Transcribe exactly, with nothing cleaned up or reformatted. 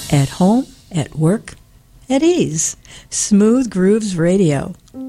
At home, at work, at ease. Smooth Grooves Radio.